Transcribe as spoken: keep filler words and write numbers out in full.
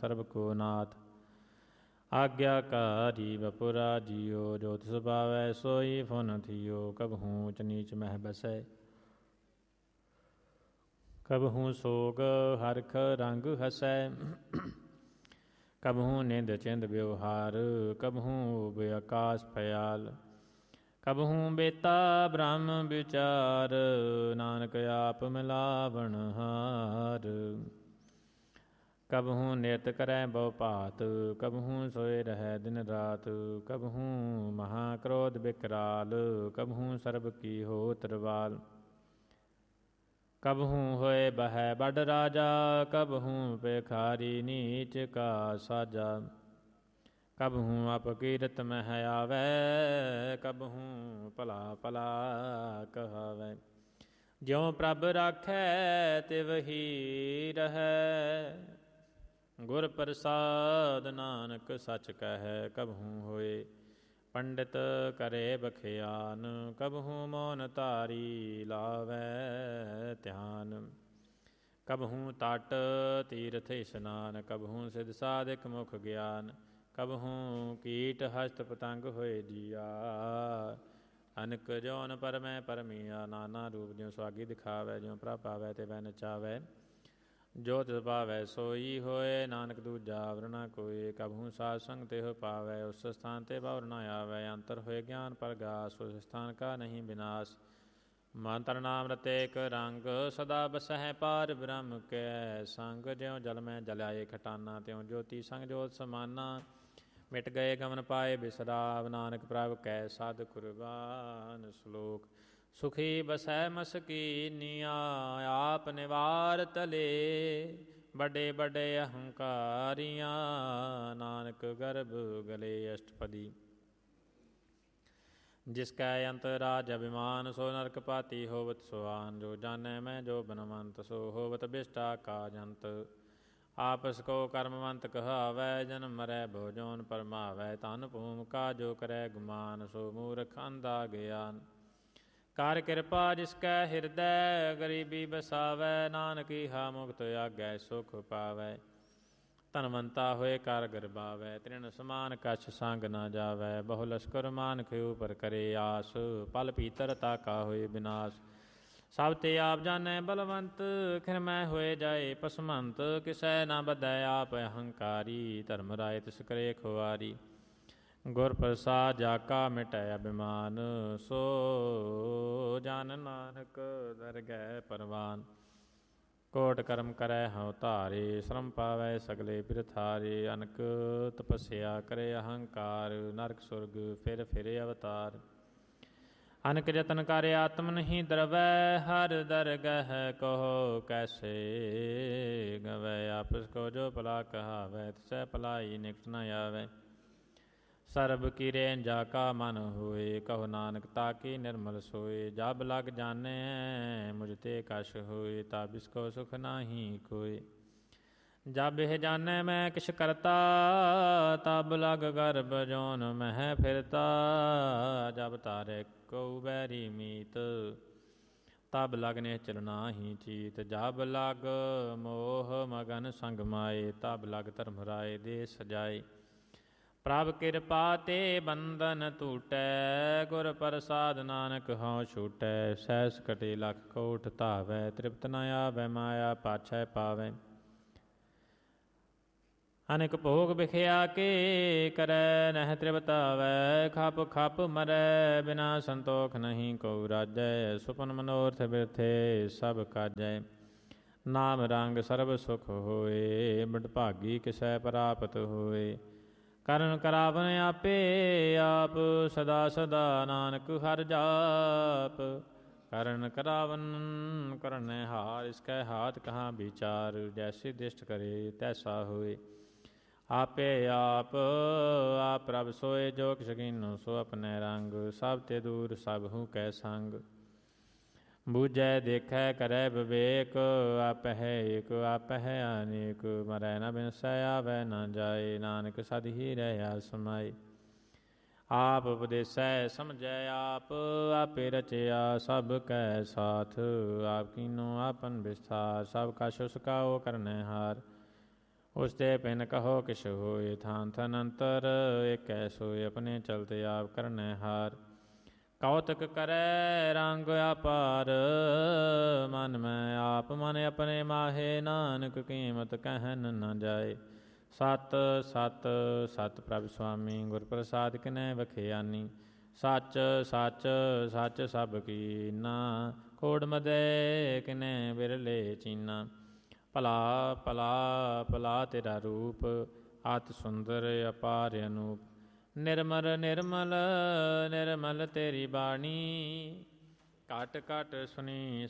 ਸਰਬ ਕੋ ਨਾਥ। ਆਗਿਆਕਾਰੀ ਵਪੁਰਾ ਜੀਓ, ਜੋ ਤਿਸ ਭਾਵੈ ਸੋਈ ਫੁਨ ਥੀਓ। ਕਬਹੂ ਊਚ ਨੀਚ ਮਹਿ ਬਸੈ, ਕਬਹੂ ਸੋਗ ਹਰਖ ਰੰਗ ਹਸੈ। ਕਬਹੂ ਨਿੰਦ ਚਿੰਦ ਵਿਵਹਾਰ, ਕਬਹੂ ਊਬ ਆਕਾਸ ਭਿਆਲ। ਕਬਹੂ ਬੇਤਾ ਬ੍ਰਹਮ ਵਿਚਾਰ, ਨਾਨਕ ਆਪ ਮਿਲਾਵਣ ਹਾਰ। ਕਬਹੂ ਨਿਤ ਕਰੈ ਬਹੁ ਭਾਤ, ਕਬਹੂ ਸੋਏ ਰਹੈ ਦਿਨ ਰਾਤ। ਕਬਹੂ ਮਹਾ ਕ੍ਰੋਧ ਬਿਕਰਾਲ, ਕਬਹੂ ਸਰਬ ਕੀ ਹੋਤ ਰਵਾਲ। ਕਬਹੂ ਹੋਏ ਬਹੈ ਬਡ ਰਾਜਾ, ਕਬਹੂ ਭਿਖਾਰੀ ਨੀਚ ਕਾ ਸਾਜਾ। ਕਬਹੂ ਅਪਕੀਰਤ ਮਹਿ ਆਵੈ, ਕਬਹੂ ਭਲਾ ਭਲਾ ਕਹਾਵੈ। ਜਿਉ ਪ੍ਰਭ ਰਾਖੈ ਤਿਵਹੀ ਰਹੈ, ਗੁਰ ਪ੍ਰਸਾਦ ਨਾਨਕ ਸਚ ਕਹੈ। ਕਬਹੂ ਹੋਏ ਪੰਡਿਤ ਕਰੇ ਬਖਿਆਨ, ਕਬਹੂ ਮੌਨ ਧਾਰੀ ਲਾਵੈ ਧਿਆਨ। ਕਬਹੂ ਤਟ ਤੀਰਥ ਇਸ਼ਨਾਨ, ਕਬਹੂ ਸਿਧ ਸਾਧਿਕ ਮੁਖ ਗਿਆਨ। ਕਬਹੂ ਕੀਟ ਹਸਤ ਪਤੰਗ ਹੋਏ ਜੀਆ, ਅਨਕ ਜੋਨ ਪਰਮੈ ਪਰਮੀਆ। ਨਾਨਾ ਰੂਪ ਜਿਉ ਸੁਆਗੀ ਦਿਖਾਵੈ, ਜਿਉ ਪ੍ਰਭ ਪਾਵੈ ਤੇ ਵੈ ਨਚਾਵੈ। ਜੋ ਤਿਸ ਭਾਵੈ ਸੋਈ ਹੋਏ, ਨਾਨਕ ਦੂਜਾ ਆਵਰ ਨ ਕੋਇ। ਕਬਹੂ ਸਾਧ ਸੰਗ ਤਿਹੁ ਪਾਵੈ, ਉਸ ਸਥਾਨ ਤੇ ਬਾਵਰ ਨ ਆਵੈ। ਅੰਤਰ ਹੋਏ ਗਿਆਨ ਪ੍ਰਗਾਸ, ਉਸ ਸਥਾਨ ਕਾ ਨਹੀਂ ਬਿਨਾਸ਼। ਮਨ ਤਨ ਨਾਮ ਰਤੇ ਇਕ ਰੰਗ, ਸਦਾ ਬਸਹਿ ਪਾਰ ਬ੍ਰਹਮ ਕੈ ਸੰਗ। ਜਿਉ ਜਲ ਮੈਂ ਜਲਾਏ ਖਟਾਨਾ, ਤਿਉ ਜੋਤੀ ਸੰਗ ਜੋਤ ਸਮਾਨਾ। ਮਿਟ ਗਏ ਗਮਨ ਪਾਏ ਬਿਸਰਾਵ, ਨਾਨਕ ਪ੍ਰਭ ਕੈ ਸਾਧ ਕੁਰਬਾਨ। ਸ਼ਲੋਕ। ਸੁਖੀ ਬਸੈ ਮਸਕੀਨੀਆ, ਆਪ ਨਿਵਾਰ ਤਲੇ। ਵੱਡੇ ਵੱਡੇ ਅਹੰਕਾਰੀਆਂ, ਨਾਨਕ ਗਰਭ ਗਲੇ ਅਸ਼ਟਪਦੀ। ਜਿਸ ਕੈ ਅੰਤ ਰਾਜ ਅਭਿਮਾਨ, ਸੋ ਨਰਕ ਪਾਤੀ ਹੋਵਤ ਸੁਆਨ। ਜੋ ਜਾਣੈ ਮੈਂ ਜੋ ਬਨਵੰਤ, ਸੋ ਹੋਵਤ ਬਿਸ਼ਟਾ ਕਾ ਜੰਤ। ਆਪਸ ਕੋ ਕਰਮਵੰਤ ਕਹਾਵੈ, ਜਨਮ ਮਰੈ ਭਉ ਜੋਨ ਪਰਮਾਵੈ। ਧਨ ਭੂਮਿਕਾ ਜੋ ਕਰੈ ਗੁਮਾਨ, ਸੋ ਮੂਰਖ ਅੰਧਾ ਗਿਆਨ। ਕਰ ਕਿਰਪਾ ਜਿਸ ਕੈ ਹਿਰਦੈ, ਗਰੀਬੀ ਬਸਾਵੈ। ਨਾਨਕ ਈਹਾ ਮੁਕਤ ਆਗੈ, ਸੁਖ ਪਾਵੈ। ਧਨਵੰਤਾ ਹੋਏ ਕਰ ਗਰਬਾਵੈ, ਤ੍ਰਿਣ ਸਮਾਨ ਕਛ ਸੰਗ ਨ ਜਾਵੈ। ਬਹੁ ਲਸ਼ਕਰ ਮਾਨਖ ਉਪਰ ਕਰੇ ਆਸ, ਪਲ ਪੀਤਰ ਤਾਕਾ ਹੋਏ ਬਿਨਾਸ਼। ਸਭ ਤੇ ਆਪ ਜਾਣੈ ਬਲਵੰਤ, ਖਿਰਮੈ ਹੋਏ ਜਾਏ ਪਸਮੰਤ। ਕਿਸੈ ਨ ਬਧੈ ਆਪ ਅਹੰਕਾਰੀ, ਧਰਮ ਰਾਏ ਤਿਸ ਕਰੇ ਖੁਆਰੀ। ਗੁਰ ਪ੍ਰਸਾਦ ਜਾ ਕਾ ਮਿਟੈ ਅਭਿਮਾਨ, ਸੋ ਜਨ ਨਾਨਕ ਦਰਗਹਿ ਪਰਵਾਨ। ਕੋਟ ਕਰਮ ਕਰੈ ਹਉ ਧਾਰੇ, ਸ਼ਰਮ ਪਾਵੈ ਸਗਲੇ ਬਿਰਥਾਰੇ। ਅਨਕ ਤਪੱਸਿਆ ਕਰੇ ਅਹੰਕਾਰ, ਨਰਕ ਸੁਰਗ ਫਿਰ ਫਿਰ ਅਵਤਾਰ। ਅਨਕ ਯਤਨ ਕਰ ਆਤਮ ਨਹੀਂ ਦਰਵੈ, ਹਰ ਦਰਗਹਿ ਕਹੋ ਕੈਸੇ ਗਵੈ। ਆਪਸ ਕੋ ਜੋ ਭਲਾ ਕਹਾਵੈ, ਤਿਸੈ ਭਲਾਈ ਨਿਕਟ ਨ ਆਵੈ। ਸਰਬ ਕੀਰੇ ਜਾ ਕਾ ਮਨ ਹੋਏ, ਕਹੋ ਨਾਨਕ ਤਾਕੀ ਨਿਰਮਲ ਸੋਏ। ਜਬ ਲਗ ਜਾਣੈ ਮੁਝ ਤੇ ਕਛ ਹੋਏ, ਤਬ ਇਸ ਕੋ ਸੁਖ ਨਾਹੀ ਕੋਇ। ਜਬ ਇਹ ਜਾਣੈ ਮੈਂ ਕਿਛ ਕਰਤਾ, ਤਬ ਲਗ ਗਰਭ ਜੋਨ ਮਹਿ ਫਿਰਤਾ। ਜਬ ਤਾਰੈ ਕਉ ਬੈਰੀ ਮੀਤ, ਤਬ ਲਗ ਨਿਹਚਲ ਨਾਹੀ ਚੀਤ। ਜਬ ਲਗ ਮੋਹ ਮਗਨ ਸੰਗ ਮਾਏ, ਤਬ ਲਗ ਧਰਮ ਰਾਏ ਦੇ ਸਜਾਏ। ਪ੍ਰਭ ਕਿਰਪਾ ਤੇ ਬੰਧਨ ਟੂਟੈ, ਗੁਰ ਪ੍ਰਸਾਦ ਨਾਨਕ ਹਉ ਛੂਟੈ। ਸਹਿਸ ਕਟੇ ਲਖ ਕੋਟ ਧਾਵੈ, ਤ੍ਰਿਪਤ ਨ ਆਵੈ ਮਾਇਆ ਪਾਛੈ ਪਾਵੈ। ਅਨੇਕ ਭੋਗ ਬਿਖਿਆ ਕੇ ਕਰੈ, ਨਹਿ ਤ੍ਰਿਪਤ ਆਵੈ। ਖਪ ਖਪ ਮਰੈ, ਬਿਨਾ ਸੰਤੋਖ ਨਹੀਂ ਕਉ ਰਾਜੈ। ਸੁਪਨ ਮਨੋਰਥ ਬਿਰਥੇ ਸਭ ਕਾਜੈ, ਨਾਮ ਰੰਗ ਸਰਬ ਸੁਖ ਹੋਏ। ਬਡ ਭਾਗੀ ਕਿਸੈ ਪ੍ਰਾਪਤ ਹੋਏ, ਕਰਨ ਕਰਾਵਨ ਆਪੇ ਆਪ। ਸਦਾ ਸਦਾ ਨਾਨਕ ਹਰਿ ਜਾਪ, ਕਰਨ ਕਰਾਵਨ ਕਰਨੈ ਹਾਰ। ਇਸਕੈ ਹਾਥ ਕਹਾਂ ਵਿਚਾਰ, ਜੈਸੀ ਦਿਸ਼ਟ ਕਰੇ ਤੈਸਾ ਹੋਏ। ਆਪੇ ਆਪ ਆਪ ਪ੍ਰਭ ਸੋਏ, ਜੋ ਕਿਛ ਕੀਨੋ ਸੋ ਆਪਣੈ ਰੰਗ। ਸਭ ਤੇ ਦੂਰ ਸਭ ਹੂ ਕੈ ਸੰਗ, ਬੂਝੈ ਦੇਖੈ ਕਰੈ ਵਿਵੇਕ। ਆਪਹਿ ਏਕ ਆਪਹਿ ਅਨੇਕ, ਮਰੈ ਨ ਬਿਨਸੈ ਆਵੈ ਨ ਜਾਏ। ਨਾਨਕ ਸਦ ਹੀ ਰਹਿਆ ਸਮਾਏ, ਆਪ ਉਪਦੇਸੈ ਸਮਝੈ ਆਪ। ਆਪੇ ਰਚਿਆ ਸਭ ਕੈ ਸਾਥ, ਆਪ ਕੀਨੋ ਆਪਨ ਵਿਸਥਾਰ। ਸਭ ਕਛ ਉਸ ਕਾ ਓ ਕਰਨੈ ਹਾਰ, ਉਸ ਤੇ ਪਿਨ ਕਹੋ ਕਿਛ ਹੋਏ, ਥਾਨ ਥਨ ਅੰਤਰ ਏਕੈ ਸੋਏ, ਆਪਣੇ ਚਲਤੇ ਆਪ ਕਰਨੈ ਹਾਰ। ਕੌਤਕ ਕਰੈ ਰੰਗ ਅਪਾਰ, ਮਨ ਮੈਂ ਆਪ ਮਨ ਆਪਣੇ ਮਾਹੇ, ਨਾਨਕ ਕੀਮਤ ਕਹਿਨ ਨ ਜਾਏ। ਸਤ ਸਤ ਸਤ ਪ੍ਰਭ ਸੁਆਮੀ, ਗੁਰ ਪ੍ਰਸਾਦਿ ਕਿਨੈ ਵਖਿਆਨੀ। ਸੱਚ ਸੱਚ ਸੱਚ ਸਭ ਕੀਨਾ, ਕੋੜ ਮਦੈ ਕਿਨੈ ਬਿਰਲੇ ਚੀਨਾ। ਭਲਾ ਭਲਾ ਭਲਾ ਤੇਰਾ ਰੂਪ, ਅਤਿ ਸੁੰਦਰ ਅਪਾਰ ਅਨੂਪ। ਨਿਰਮਲ ਨਿਰਮਲ ਨਿਰਮਲ ਤੇਰੀ ਬਾਣੀ, ਘਟ ਘਟ ਸੁਣੀ